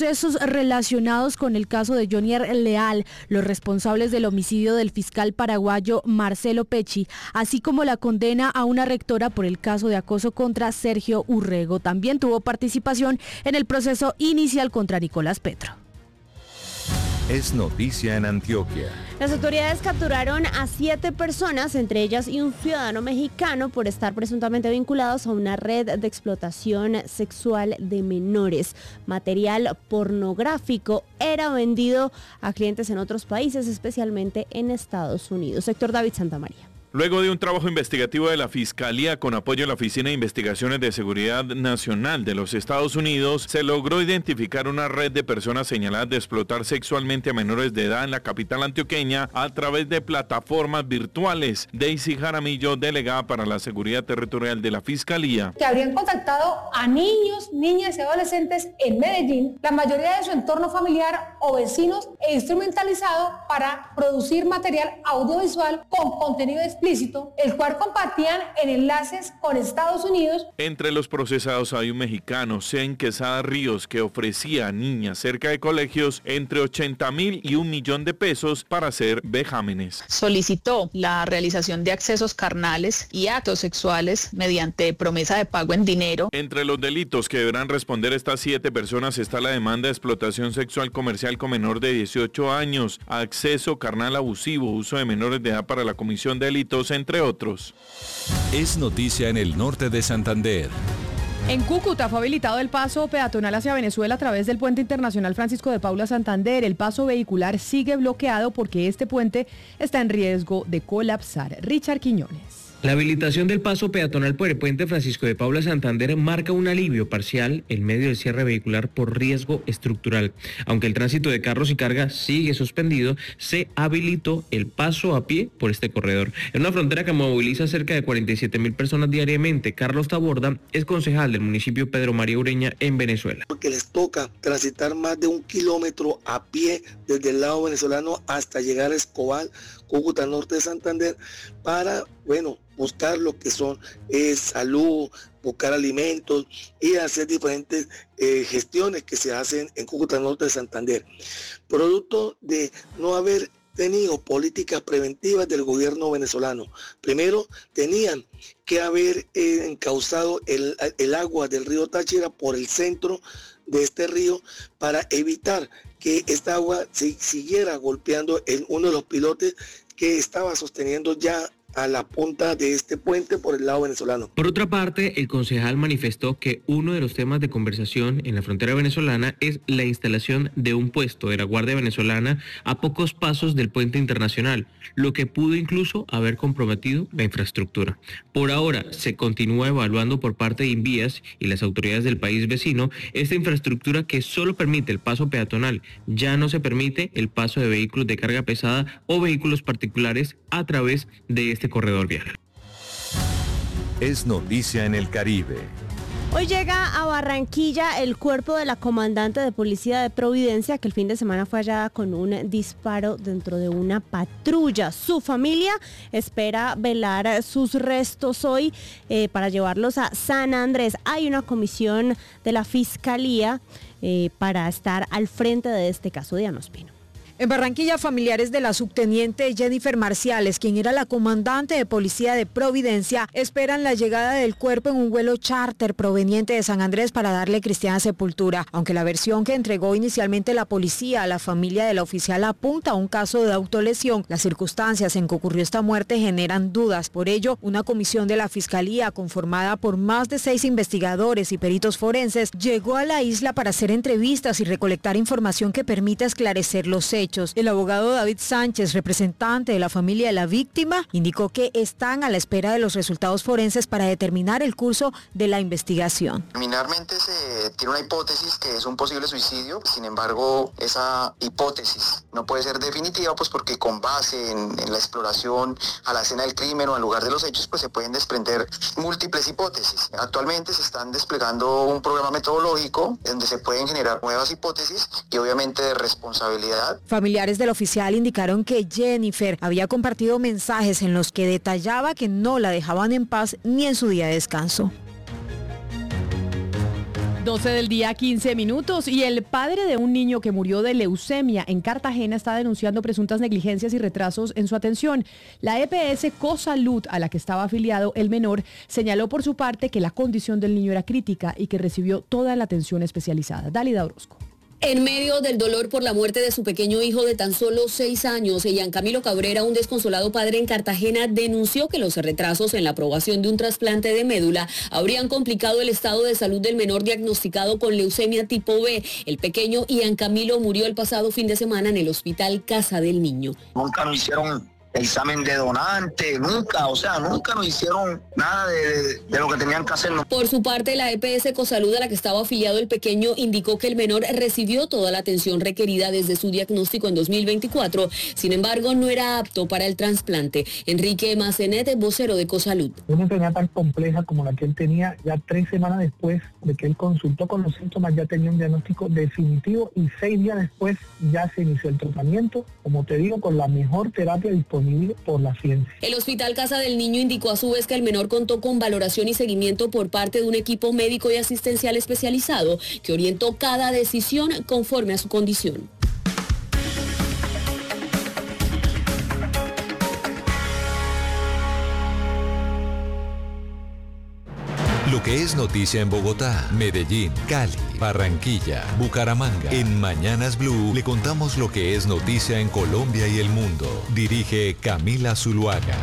Procesos relacionados con el caso de Jonier Leal, los responsables del homicidio del fiscal paraguayo Marcelo Pecci, así como la condena a una rectora por el caso de acoso contra Sergio Urrego. También tuvo participación en el proceso inicial contra Nicolás Petro. Es noticia en Antioquia. Las autoridades capturaron a 7 personas, entre ellas y un ciudadano mexicano, por estar presuntamente vinculados a una red de explotación sexual de menores. Material pornográfico era vendido a clientes en otros países, especialmente en Estados Unidos. Héctor David Santamaría. Luego de un trabajo investigativo de la Fiscalía con apoyo de la Oficina de Investigaciones de Seguridad Nacional de los Estados Unidos, se logró identificar una red de personas señaladas de explotar sexualmente a menores de edad en la capital antioqueña a través de plataformas virtuales. Daisy Jaramillo, delegada para la Seguridad Territorial de la Fiscalía. Que habrían contactado a niños, niñas y adolescentes en Medellín, la mayoría de su entorno familiar o vecinos, e instrumentalizado para producir material audiovisual con contenido explícito, el cual compartían en enlaces con Estados Unidos. Entre los procesados hay un mexicano, Zen Quesada Ríos, que ofrecía a niñas cerca de colegios entre 80,000 y 1 millón de pesos para hacer vejámenes. Solicitó la realización de accesos carnales y actos sexuales mediante promesa de pago en dinero. Entre los delitos que deberán responder estas 7 personas está la demanda de explotación sexual comercial con menor de 18 años, acceso carnal abusivo, uso de menores de edad para la comisión de delitos, entre otros. Es noticia en el norte de Santander. En Cúcuta fue habilitado el paso peatonal hacia Venezuela a través del puente internacional Francisco de Paula Santander. El paso vehicular sigue bloqueado porque este puente está en riesgo de colapsar. Richard Quiñones. La habilitación del paso peatonal por el puente Francisco de Paula Santander marca un alivio parcial en medio del cierre vehicular por riesgo estructural. Aunque el tránsito de carros y carga sigue suspendido, se habilitó el paso a pie por este corredor. En una frontera que moviliza cerca de 47,000 personas diariamente, Carlos Taborda es concejal del municipio Pedro María Ureña en Venezuela. Porque les toca transitar más de 1 kilómetro a pie desde el lado venezolano hasta llegar a Escobal, Cúcuta, norte de Santander, para, buscar lo que son salud, buscar alimentos y hacer diferentes gestiones que se hacen en Cúcuta, norte de Santander. Producto de no haber tenido políticas preventivas del gobierno venezolano. Primero, tenían que haber encauzado el agua del río Táchira por el centro de este río para evitar que esta agua siguiera golpeando en uno de los pilotes que estaba sosteniendo ya a la punta de este puente por el lado venezolano. Por otra parte, el concejal manifestó que uno de los temas de conversación en la frontera venezolana es la instalación de un puesto de la Guardia Venezolana a pocos pasos del puente internacional, lo que pudo incluso haber comprometido la infraestructura. Por ahora, se continúa evaluando por parte de Invías y las autoridades del país vecino esta infraestructura que solo permite el paso peatonal. Ya no se permite el paso de vehículos de carga pesada o vehículos particulares a través de este corredor vial. Es noticia en el Caribe. Hoy llega a Barranquilla el cuerpo de la comandante de policía de Providencia, que el fin de semana fue hallada con un disparo dentro de una patrulla. Su familia espera velar sus restos hoy para llevarlos a San Andrés. Hay una comisión de la Fiscalía para estar al frente de este caso. Diana Ospino. En Barranquilla, familiares de la subteniente Jennifer Marciales, quien era la comandante de policía de Providencia, esperan la llegada del cuerpo en un vuelo charter proveniente de San Andrés para darle cristiana sepultura. Aunque la versión que entregó inicialmente la policía a la familia de la oficial apunta a un caso de autolesión, las circunstancias en que ocurrió esta muerte generan dudas. Por ello, una comisión de la Fiscalía, conformada por más de 6 investigadores y peritos forenses, llegó a la isla para hacer entrevistas y recolectar información que permita esclarecer los hechos. El abogado David Sánchez, representante de la familia de la víctima, indicó que están a la espera de los resultados forenses para determinar el curso de la investigación. Preliminarmente se tiene una hipótesis que es un posible suicidio. Sin embargo, esa hipótesis no puede ser definitiva, pues porque con base en la exploración a la escena del crimen o al lugar de los hechos, pues se pueden desprender múltiples hipótesis. Actualmente se están desplegando un programa metodológico donde se pueden generar nuevas hipótesis y obviamente de responsabilidad. Familiares del oficial indicaron que Jennifer había compartido mensajes en los que detallaba que no la dejaban en paz ni en su día de descanso. 12 del día, 15 minutos, y el padre de un niño que murió de leucemia en Cartagena está denunciando presuntas negligencias y retrasos en su atención. La EPS Cosalud, a la que estaba afiliado el menor, señaló por su parte que la condición del niño era crítica y que recibió toda la atención especializada. Dálida Orozco. En medio del dolor por la muerte de su pequeño hijo de tan solo 6 años, Ian Camilo Cabrera, un desconsolado padre en Cartagena, denunció que los retrasos en la aprobación de un trasplante de médula habrían complicado el estado de salud del menor diagnosticado con leucemia tipo B. El pequeño Ian Camilo murió el pasado fin de semana en el hospital Casa del Niño. Nunca nos hicieron examen de donante, nunca nos hicieron nada de lo que tenían que hacer. Por su parte, la EPS Cosalud, a la que estaba afiliado el pequeño, indicó que el menor recibió toda la atención requerida desde su diagnóstico en 2024. Sin embargo, no era apto para el trasplante. Enrique Macenet, vocero de Cosalud. Una enfermedad tan compleja como la que él tenía, ya 3 semanas después de que él consultó con los síntomas, ya tenía un diagnóstico definitivo y 6 días después ya se inició el tratamiento, como te digo, con la mejor terapia disponible por la ciencia. El Hospital Casa del Niño indicó a su vez que el menor contó con valoración y seguimiento por parte de un equipo médico y asistencial especializado que orientó cada decisión conforme a su condición. Lo que es noticia en Bogotá, Medellín, Cali, Barranquilla, Bucaramanga. En Mañanas Blue le contamos lo que es noticia en Colombia y el mundo. Dirige Camila Zuluaga.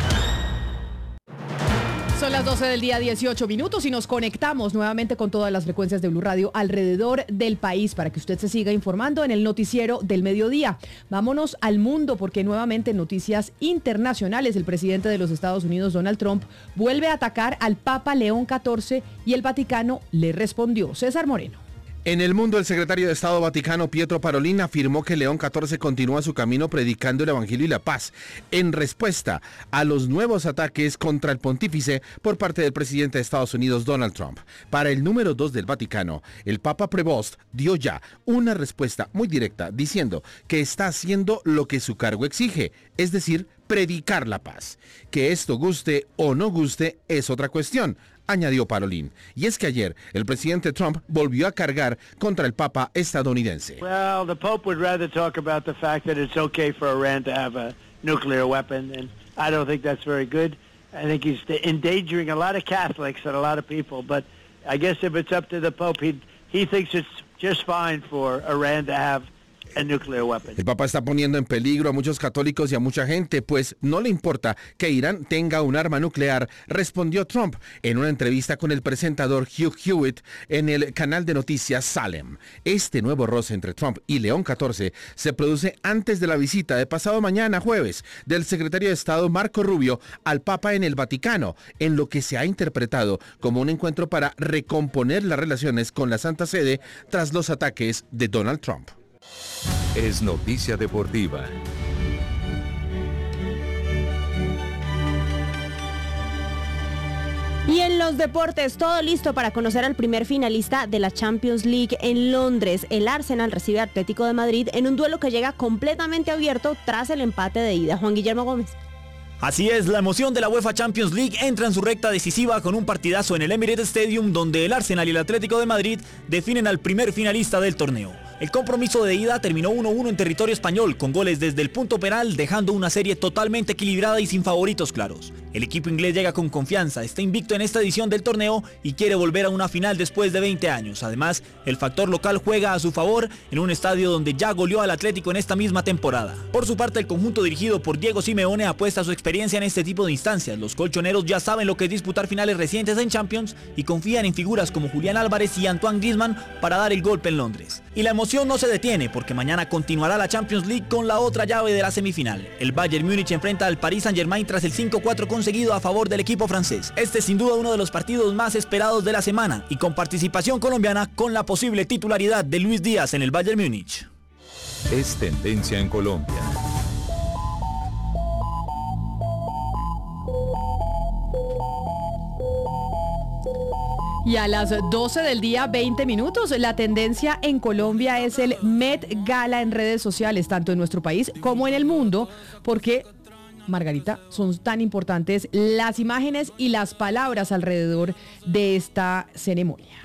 Son las 12 del día, 18 minutos, y nos conectamos nuevamente con todas las frecuencias de Blue Radio alrededor del país para que usted se siga informando en el noticiero del mediodía. Vámonos al mundo, porque nuevamente en noticias internacionales el presidente de los Estados Unidos, Donald Trump, vuelve a atacar al Papa León XIV y el Vaticano le respondió. César Moreno. En el mundo, el secretario de Estado Vaticano, Pietro Parolin, afirmó que León XIV continúa su camino predicando el Evangelio y la paz, en respuesta a los nuevos ataques contra el pontífice por parte del presidente de Estados Unidos, Donald Trump. Para el número 2 del Vaticano, el Papa Prevost dio ya una respuesta muy directa, diciendo que está haciendo lo que su cargo exige, es decir, predicar la paz. Que esto guste o no guste es otra cuestión, añadió Parolin. Y es que ayer el presidente Trump volvió a cargar contra el Papa estadounidense. Well, the Pope would rather talk about the fact that it's okay for Iran to have a nuclear weapon, and I don't think that's very good. I think he's endangering a lot of Catholics and a lot of people, but I guess if it's up to the Pope, he thinks it's just fine for Iran to have El Papa está poniendo en peligro a muchos católicos y a mucha gente, pues no le importa que Irán tenga un arma nuclear, respondió Trump en una entrevista con el presentador Hugh Hewitt en el canal de noticias Salem. Este nuevo roce entre Trump y León XIV se produce antes de la visita de pasado mañana jueves del secretario de Estado Marco Rubio al Papa en el Vaticano, en lo que se ha interpretado como un encuentro para recomponer las relaciones con la Santa Sede tras los ataques de Donald Trump. Es noticia deportiva. Y en los deportes, todo listo para conocer al primer finalista de la Champions League en Londres. El Arsenal recibe a Atlético de Madrid en un duelo que llega completamente abierto tras el empate de ida. Juan Guillermo Gómez. Así es, la emoción de la UEFA Champions League entra en su recta decisiva con un partidazo en el Emirates Stadium donde el Arsenal y el Atlético de Madrid definen al primer finalista del torneo. El compromiso de ida terminó 1-1 en territorio español, con goles desde el punto penal, dejando una serie totalmente equilibrada y sin favoritos claros. El equipo inglés llega con confianza, está invicto en esta edición del torneo y quiere volver a una final después de 20 años. Además, el factor local juega a su favor en un estadio donde ya goleó al Atlético en esta misma temporada. Por su parte, el conjunto dirigido por Diego Simeone apuesta a su experiencia en este tipo de instancias. Los colchoneros ya saben lo que es disputar finales recientes en Champions y confían en figuras como Julián Álvarez y Antoine Griezmann para dar el golpe en Londres. Y la emoción no se detiene porque mañana continuará la Champions League con la otra llave de la semifinal. El Bayern Múnich enfrenta al Paris Saint-Germain tras el 5-4 conseguido a favor del equipo francés. Este es sin duda uno de los partidos más esperados de la semana y con participación colombiana, con la posible titularidad de Luis Díaz en el Bayern Múnich. Es tendencia en Colombia. Y a las 12 del día, 20 minutos, la tendencia en Colombia es el Met Gala en redes sociales, tanto en nuestro país como en el mundo, porque, Margarita, son tan importantes las imágenes y las palabras alrededor de esta ceremonia.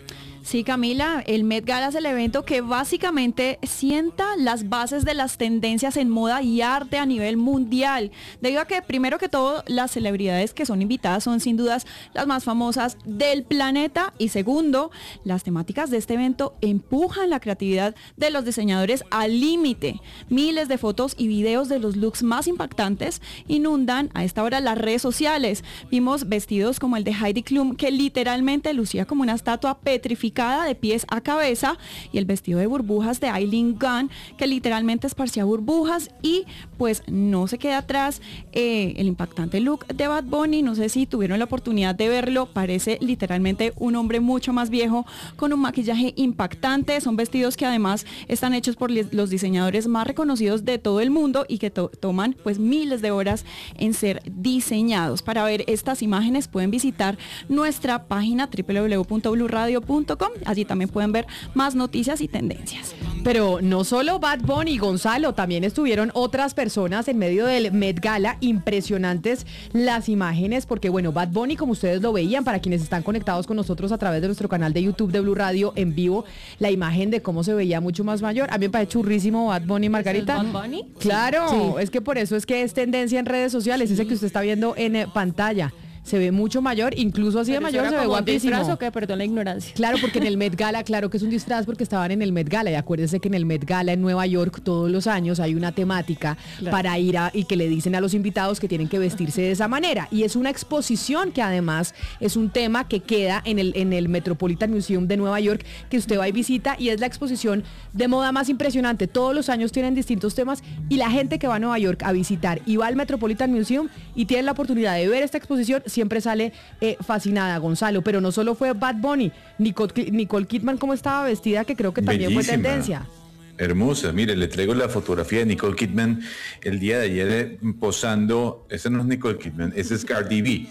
Sí, Camila, el Met Gala es el evento que básicamente sienta las bases de las tendencias en moda y arte a nivel mundial, debido a que primero que todo las celebridades que son invitadas son sin dudas las más famosas del planeta, y segundo, las temáticas de este evento empujan la creatividad de los diseñadores al límite. Miles de fotos y videos de los looks más impactantes inundan a esta hora las redes sociales. Vimos vestidos como el de Heidi Klum, que literalmente lucía como una estatua petrificada de pies a cabeza, y el vestido de burbujas de Eileen Gunn, que literalmente esparcía burbujas, y pues no se queda atrás el impactante look de Bad Bunny. No sé si tuvieron la oportunidad de verlo, parece literalmente un hombre mucho más viejo con un maquillaje impactante. Son vestidos que además están hechos por los diseñadores más reconocidos de todo el mundo y que toman pues miles de horas en ser diseñados. Para ver estas imágenes pueden visitar nuestra página www.bluradio.com. Allí también pueden ver más noticias y tendencias. Pero no solo Bad Bunny, Gonzalo, también estuvieron otras personas en medio del Met Gala. Impresionantes las imágenes, porque bueno, Bad Bunny, como ustedes lo veían, para quienes están conectados con nosotros a través de nuestro canal de YouTube de Blue Radio en vivo, la imagen de cómo se veía mucho más mayor. A mí me parece churrísimo Bad Bunny, Margarita. ¿Bad Bunny? Claro, sí. Es que por eso es que es tendencia en redes sociales, ese que usted está viendo en pantalla. Se ve mucho mayor, incluso así de mayor se ve guapísimo. ¿Disfraz o qué? Perdón la ignorancia. Claro, porque en el Met Gala, claro que es un disfraz porque estaban en el Met Gala, y acuérdense que en el Met Gala en Nueva York todos los años hay una temática para ir y que le dicen a los invitados que tienen que vestirse de esa manera, y es una exposición que además es un tema que queda en el Metropolitan Museum de Nueva York, que usted va y visita, y es la exposición de moda más impresionante. Todos los años tienen distintos temas, y la gente que va a Nueva York a visitar y va al Metropolitan Museum y tiene la oportunidad de ver esta exposición siempre sale fascinada, Gonzalo. Pero no solo fue Bad Bunny, Nicole Kidman, cómo estaba vestida, que creo que también Bellísima. fue tendencia. Hermosa, mire, le traigo la fotografía de Nicole Kidman el día de ayer posando. Esa no es Nicole Kidman, esa es Cardi B.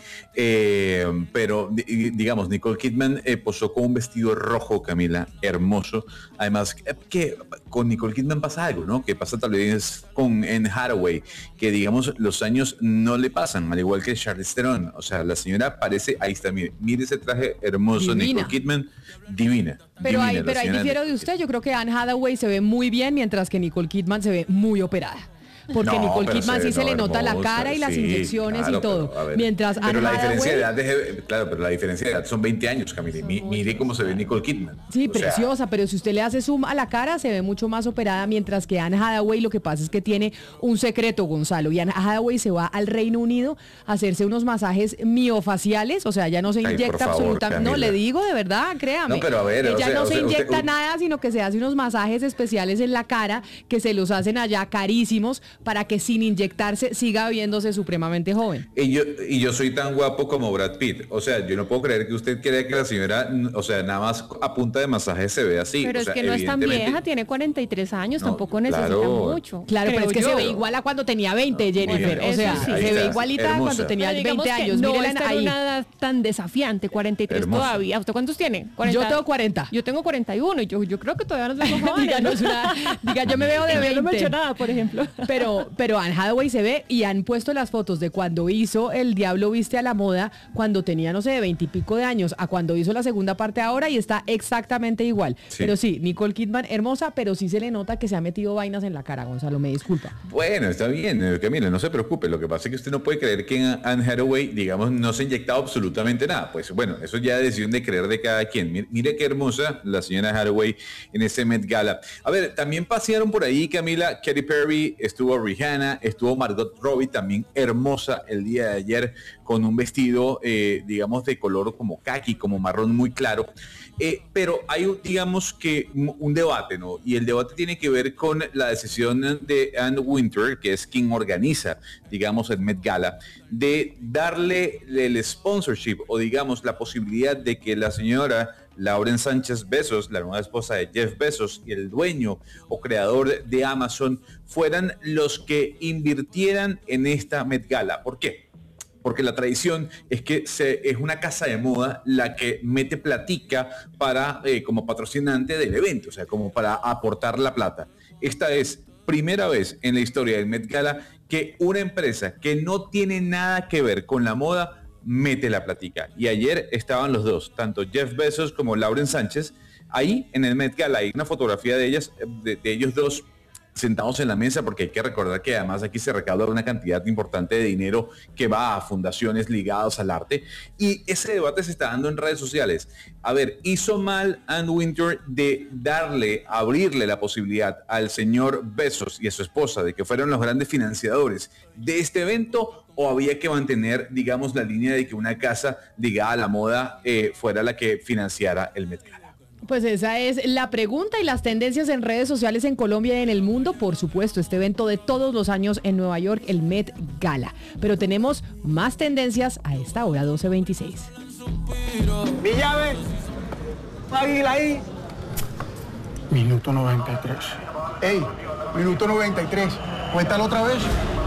Pero digamos, Nicole Kidman posó con un vestido rojo, Camila, hermoso. Además, que con Nicole Kidman pasa algo, ¿no? Que pasa tal vez con Anne Hathaway, que digamos los años no le pasan, al igual que Charlize Theron. O sea, la señora parece, ahí está, mire ese traje hermoso, Divina. Nicole Kidman, divina. Pero divina, ahí difiero de usted. Yo creo que Anne Hathaway se ve muy bien, mientras que Nicole Kidman se ve muy operada. Porque No, Nicole pero Kidman sí se le nota la hermosa, cara y las sí, inyecciones claro, y todo. pero, a ver, Mientras pero Anne la diferencia de Hathaway... edad, claro, pero la diferencia de edad son 20 años, Camila. Mire cómo se ve Nicole Kidman. Sí, O sea, preciosa, pero si usted le hace zoom a la cara, se ve mucho más operada, mientras que Anne Hathaway lo que pasa es que tiene un secreto, Gonzalo, y Anne Hathaway se va al Reino Unido a hacerse unos masajes miofaciales, o sea, ya no se Ay, inyecta por favor, absolutamente, no, Camila. le digo de verdad, créame. No, pero a ver, ella no se inyecta usted- nada, sino que se hace unos masajes especiales en la cara, que se los hacen allá carísimos, para que sin inyectarse siga viéndose supremamente joven. y yo soy tan guapo como Brad Pitt. O sea, yo no puedo creer que usted crea que la señora, o sea, nada más a punta de masaje se ve así. Pero o es sea, que no es tan evidentemente- vieja, tiene 43 años, No, tampoco necesita claro. mucho. Claro, pero es que creo se yo. ve igual a cuando tenía 20, Jennifer. Bueno, o sea, eso sí. se Ahí ve está, igualita hermosa. cuando tenía Pero digamos 20 que años. no Mírenla está en ahí. una edad tan desafiante, 43 Hermosa. todavía. ¿Usted cuántos tiene? Yo tengo 40. Yo tengo 41 y yo creo que todavía nos vemos jóvenes. Díganos diga, yo me veo de 20. Yo no me he hecho nada, por ejemplo. Pero Anne Hathaway se ve, y han puesto las fotos de cuando hizo El Diablo Viste a la Moda, cuando tenía, no sé, de 20 y pico de años, a cuando hizo la segunda parte ahora, y está exactamente igual. Sí. Pero sí, Nicole Kidman, hermosa, pero sí se le nota que se ha metido vainas en la cara, Gonzalo, me disculpa. Bueno, está bien, Camila, no se preocupe. Lo que pasa es que usted no puede creer que Anne Hathaway, digamos, no se ha inyectado absolutamente nada. Pues bueno, eso ya es decisión de creer de cada quien. Mire qué hermosa la señora Hathaway en ese Met Gala. A ver, también pasearon por ahí, Camila, Katy Perry, estuvo Rihanna, estuvo Margot Robbie, también hermosa el día de ayer, con un vestido, digamos, de color como khaki, como marrón muy claro. Pero hay, digamos que, un debate, ¿no? Y el debate tiene que ver con la decisión de Anne Wintour, que es quien organiza, digamos, el Met Gala, de darle el sponsorship, o digamos, la posibilidad de que la señora Lauren Sánchez Bezos, la nueva esposa de Jeff Bezos, y el dueño o creador de Amazon, fueran los que invirtieran en esta Met Gala. ¿Por qué? Porque la tradición es que es una casa de moda la que mete platica para como patrocinante del evento, o sea, como para aportar la plata. Esta es primera vez en la historia del Met Gala que una empresa que no tiene nada que ver con la moda mete la platica. Y ayer estaban los dos, tanto Jeff Bezos como Lauren Sánchez, Ahí en el Met Gala hay una fotografía de ellos dos sentados en la mesa, porque hay que recordar que además aquí se recauda una cantidad importante de dinero que va a fundaciones ligadas al arte, y ese debate se está dando en redes sociales. A ver, ¿hizo mal Ann Wintour de abrirle la posibilidad al señor Bezos y a su esposa de que fueran los grandes financiadores de este evento, o había que mantener, digamos, la línea de que una casa ligada a la moda fuera la que financiara el Met Gala? Pues esa es la pregunta y las tendencias en redes sociales en Colombia y en el mundo. Por supuesto, este evento de todos los años en Nueva York, el Met Gala. Pero tenemos más tendencias a esta hora, 12:26. Mi llave, Águila ahí. Minuto 93. Ey, minuto 93. Cuéntalo otra vez.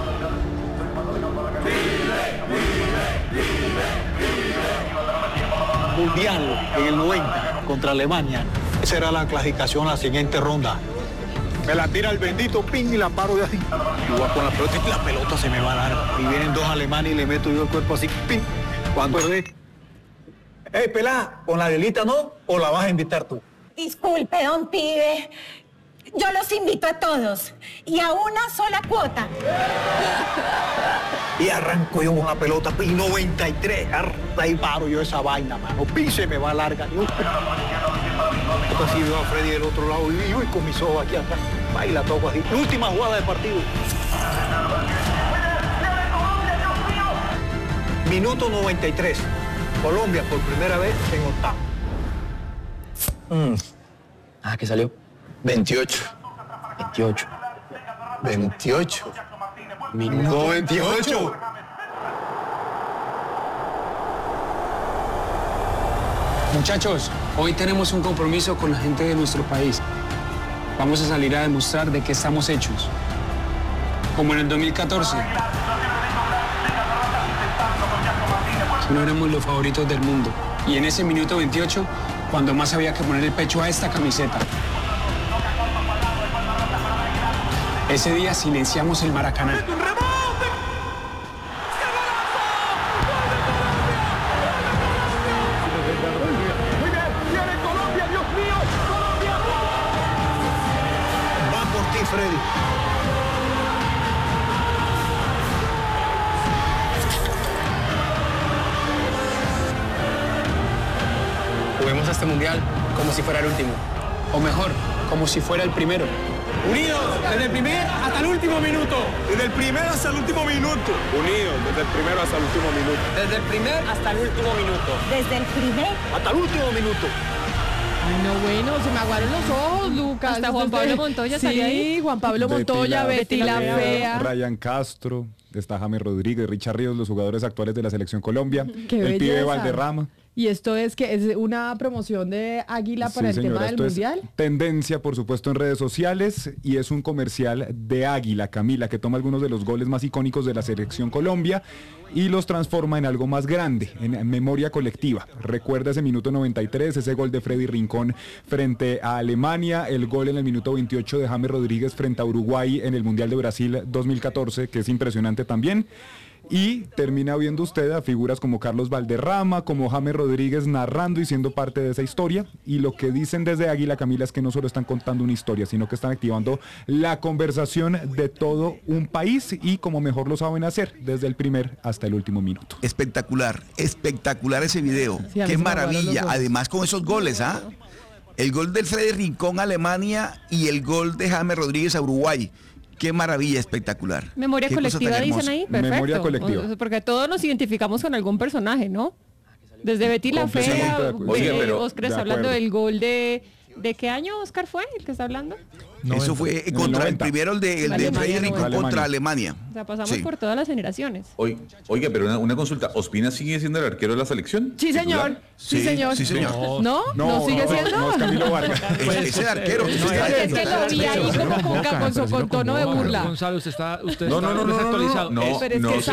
Mundial en el 90 contra Alemania. Esa era la clasificación a la siguiente ronda. Me la tira el bendito ping y la paro de así. Igual con la pelota y la pelota se me va a dar. Y vienen dos alemanes y le meto yo el cuerpo así, ping. Cuando ve, pelá, con la delita no, o la vas a invitar tú. Disculpe, don pibe. Yo los invito a todos y a una sola cuota. Y arranco yo con la pelota, pi 93, ahí paro yo esa vaina, mano. Pi se me va larga. Yo así veo a Freddy del otro lado y yo con mi soga aquí atrás. Va y la toco así. Última jugada del partido. Minuto 93. Colombia por primera vez en octavo. ¿Qué salió? 28. Minuto 28. Muchachos, hoy tenemos un compromiso con la gente de nuestro país. Vamos a salir a demostrar de qué estamos hechos. Como en el 2014. No éramos los favoritos del mundo. Y en ese minuto 28, cuando más había que poner el pecho a esta camiseta. Ese día silenciamos el Maracaná. Va por ti, Freddy. Juguemos a este mundial como si fuera el último. O mejor, como si fuera el primero. Unidos, desde el primer hasta el último minuto. Desde el primer hasta el último minuto. Unidos, desde el primero hasta el último minuto. Desde el primer hasta el último minuto. Desde el primer hasta el último minuto. Ay, no, bueno, se me aguaron los ojos, Lucas. Hasta Juan Pablo Montoya salía ahí. Sí, Juan Pablo Montoya, Betty la Fea. Ryan Castro, está James Rodríguez, Richard Ríos, los jugadores actuales de la Selección Colombia. Qué el belleza. pibe Valderrama. Y esto es que es una promoción de Águila para el tema del Mundial. Es tendencia, por supuesto, en redes sociales, y es un comercial de Águila, Camila, que toma algunos de los goles más icónicos de la Selección Colombia y los transforma en algo más grande, en memoria colectiva. Recuerda ese minuto 93, ese gol de Freddy Rincón frente a Alemania, el gol en el minuto 28 de James Rodríguez frente a Uruguay en el Mundial de Brasil 2014, que es impresionante también. Y termina viendo usted a figuras como Carlos Valderrama, como James Rodríguez narrando y siendo parte de esa historia. Y lo que dicen desde Águila, Camila, es que no solo están contando una historia, sino que están activando la conversación de todo un país, y como mejor lo saben hacer, desde el primer hasta el último minuto. Espectacular, espectacular ese video. Sí, qué maravilla. Además con esos goles, ¿ah? El gol del Freddy Rincón a Alemania y el gol de James Rodríguez a Uruguay. Qué maravilla, espectacular. Memoria colectiva dicen ahí, perfecto. Memoria colectiva. Porque todos nos identificamos con algún personaje, ¿no? Desde Betty la Fea, Oscar está hablando del gol de qué año, Oscar, fue el que está hablando. Eso fue contra el primero, el de Freddy Rincón contra Alemania. O sea, pasamos por todas las generaciones. Oiga, pero una consulta, ¿Ospina sigue siendo el arquero de la selección? Sí, señor. Sí, señor. Sí, señor. ¿No sigue siendo? No, es Camilo Vargas. Es el arquero. Es que lo vi ahí como con tono de burla. Gonzalo, usted está desactualizado. Pero es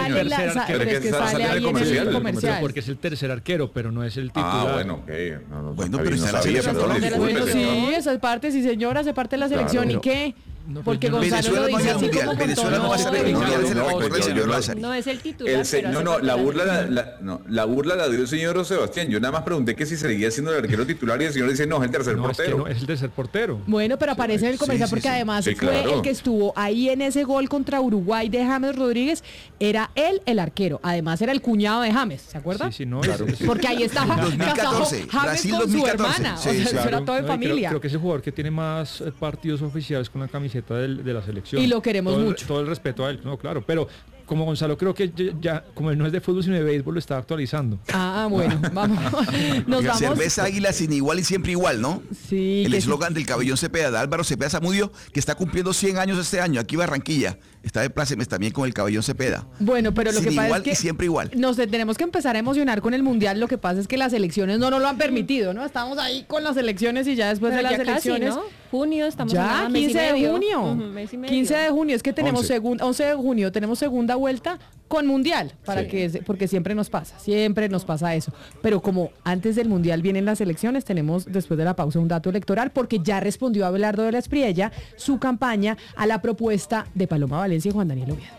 que sale ahí en el comercial. Porque es el tercer arquero, pero no es el titular. Bueno, ok. Bueno, pero está la Bueno, sí, esa parte, sí señora, se parte de la selección. ¿Y qué? Porque Gonzalo lo dice así como con Venezuela no va a ser el mundial, se le recuerda el señor Lázaro. No es el titular. La burla la dio el señor Sebastián. Yo nada más pregunté que si seguía siendo el arquero titular y el señor dice, no, es el tercer portero. Es el tercer portero. Bueno, pero aparece en el comercial porque además fue el que estuvo ahí en ese gol contra Uruguay de James Rodríguez. Era él el arquero. Además era el cuñado de James, ¿se acuerda? Sí, no. Claro. Porque ahí estaba 2014, James Brasil con 2014. su hermana. Sí, o sea, claro. eso era todo en familia. Creo que es el jugador que tiene más partidos oficiales con la camiseta de la selección. Y lo queremos mucho. Todo el respeto a él, no, claro. Pero como Gonzalo creo que ya, como él no es de fútbol sino de béisbol, lo está actualizando. Ah, bueno, vamos. Nos vamos. Cerveza Águila sin igual y siempre igual, ¿no? Sí. El eslogan del Cabellón Cepeda, de Álvaro Cepeda Zamudio, que está cumpliendo 100 años este año, aquí Barranquilla. Está de plácemes también con el Cabellón Cepeda. Bueno, pero lo sin que pasa igual es que y siempre igual. nos tenemos que empezar a emocionar con el Mundial. Lo que pasa es que las elecciones no nos lo han permitido, ¿no? Estamos ahí con las elecciones y ya después de las elecciones... Casi, ¿no? Junio, estamos ya, 15 de junio. Mes y medio. 15 de junio, es que tenemos 11 de junio, tenemos segunda vuelta con Mundial, porque siempre nos pasa eso. Pero como antes del Mundial vienen las elecciones, tenemos después de la pausa un dato electoral, porque ya respondió Abelardo de la Espriella su campaña a la propuesta de Paloma Valencia y Juan Daniel Oviedo.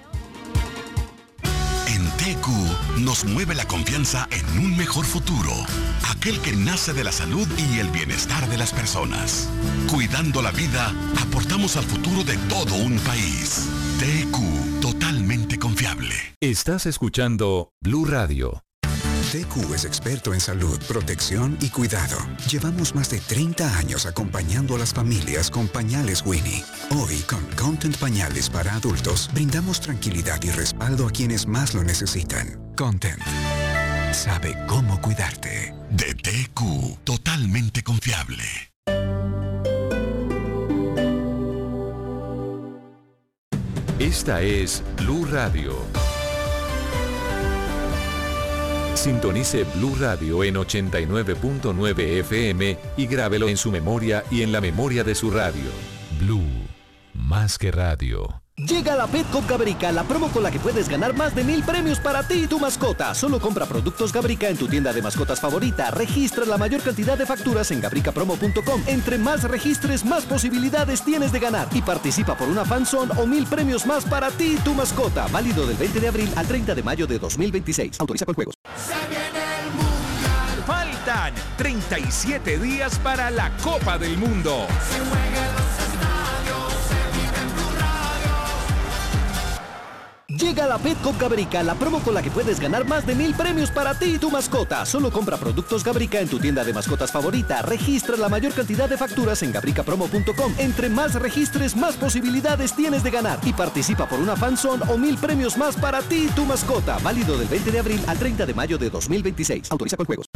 En TQ nos mueve la confianza en un mejor futuro, aquel que nace de la salud y el bienestar de las personas. Cuidando la vida, aportamos al futuro de todo un país. TQ, totalmente confiable. Estás escuchando Blue Radio. TQ es experto en salud, protección y cuidado. Llevamos más de 30 años acompañando a las familias con pañales Winnie. Hoy, con Content Pañales para adultos, brindamos tranquilidad y respaldo a quienes más lo necesitan. Content sabe cómo cuidarte. De TQ, totalmente confiable. Esta es Blue Radio. Sintonice Blue Radio en 89.9 FM y grábelo en su memoria y en la memoria de su radio. Blue, más que radio. Llega la Petco Gabrica, la promo con la que puedes ganar más de 1000 premios para ti y tu mascota. Solo compra productos Gabrica en tu tienda de mascotas favorita. Registra la mayor cantidad de facturas en gabricapromo.com. Entre más registres, más posibilidades tienes de ganar. Y participa por una fanzone o 1000 premios más para ti y tu mascota. Válido del 20 de abril al 30 de mayo de 2026. Autoriza con juegos. Faltan 37 días para la Copa del Mundo. Llega la Petco Gabrica, la promo con la que puedes ganar más de 1000 premios para ti y tu mascota. Solo compra productos Gabrica en tu tienda de mascotas favorita. Registra la mayor cantidad de facturas en gabricapromo.com. Entre más registres, más posibilidades tienes de ganar. Y participa por una fanzone o 1000 premios más para ti y tu mascota. Válido del 20 de abril al 30 de mayo de 2026. Autoriza con juegos.